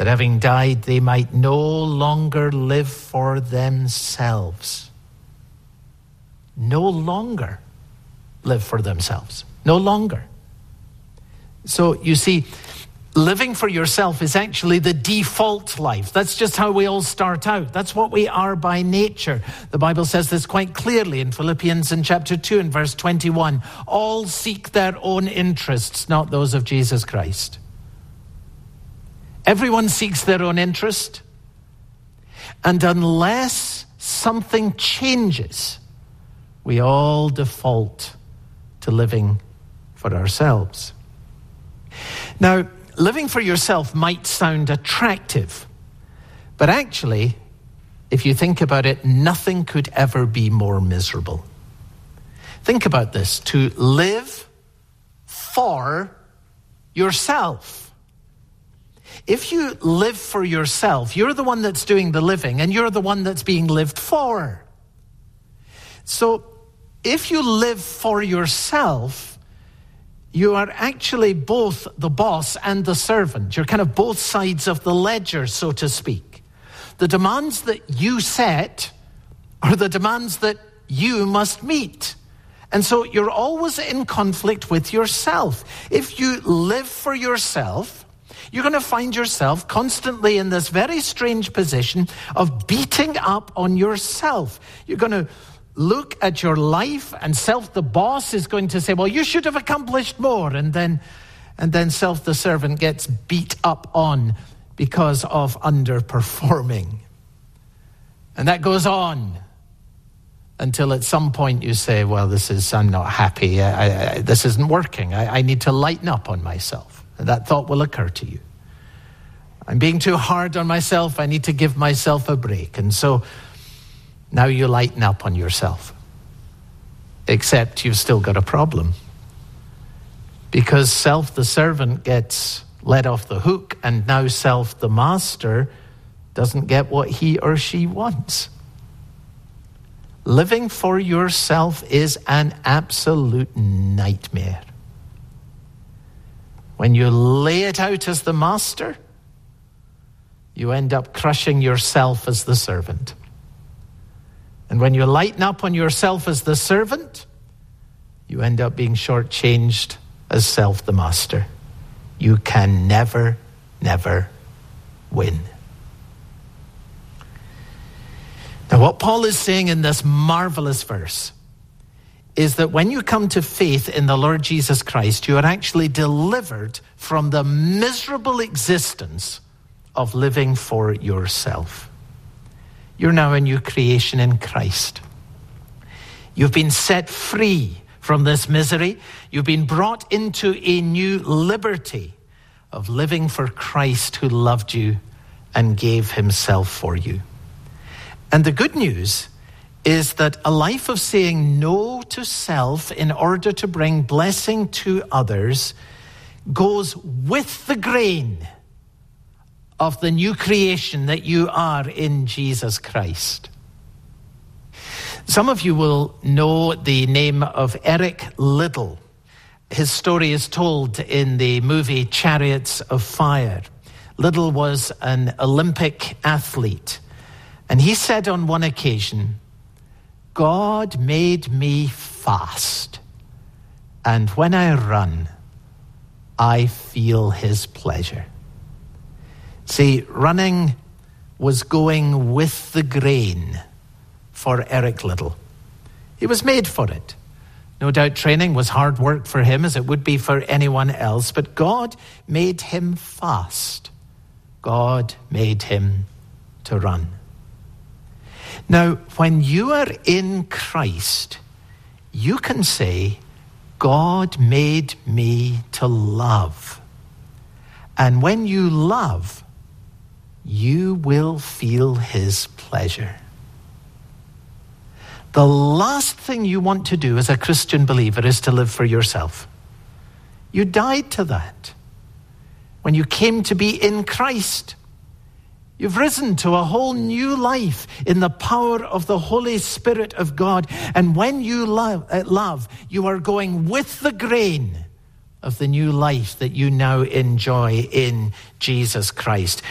that having died, they might no longer live for themselves. No longer live for themselves. No longer. So you see, living for yourself is actually the default life. That's just how we all start out. That's what we are by nature. The Bible says this quite clearly in Philippians in chapter 2 and verse 21. All seek their own interests, not those of Jesus Christ. Everyone seeks their own interest. And unless something changes, we all default to living for ourselves. Now, living for yourself might sound attractive, but actually, if you think about it, nothing could ever be more miserable. Think about this, to live for yourself. If you live for yourself, you're the one that's doing the living and you're the one that's being lived for. So if you live for yourself, you are actually both the boss and the servant. You're kind of both sides of the ledger, so to speak. The demands that you set are the demands that you must meet. And so you're always in conflict with yourself. If you live for yourself, you're going to find yourself constantly in this very strange position of beating up on yourself. You're going to look at your life, and self, the boss, is going to say, well, you should have accomplished more. And then self, the servant, gets beat up on because of underperforming. And that goes on until at some point you say, well, I'm not happy. This isn't working. I need to lighten up on myself. And that thought will occur to you. I'm being too hard on myself. I need to give myself a break. And so now you lighten up on yourself. Except you've still got a problem. Because self, the servant, gets let off the hook, and now self, the master, doesn't get what he or she wants. Living for yourself is an absolute nightmare. When you lay it out as the master, you end up crushing yourself as the servant. And when you lighten up on yourself as the servant, you end up being shortchanged as self, the master. You can never, never win. Now, what Paul is saying in this marvelous verse is that when you come to faith in the Lord Jesus Christ, you are actually delivered from the miserable existence of living for yourself. You're now a new creation in Christ. You've been set free from this misery. You've been brought into a new liberty of living for Christ, who loved you and gave himself for you. And the good news is that a life of saying no to self in order to bring blessing to others goes with the grain of the new creation that you are in Jesus Christ. Some of you will know the name of Eric Liddell. His story is told in the movie Chariots of Fire. Liddell was an Olympic athlete, and he said on one occasion, God made me fast, and when I run, I feel his pleasure. See, running was going with the grain for Eric Liddell. He was made for it. No doubt training was hard work for him, as it would be for anyone else, but God made him fast. God made him to run. Now, when you are in Christ, you can say, God made me to love. And when you love, you will feel his pleasure. The last thing you want to do as a Christian believer is to live for yourself. You died to that. When you came to be in Christ, you've risen to a whole new life in the power of the Holy Spirit of God. And when you love, you are going with the grain of the new life that you now enjoy in Jesus Christ.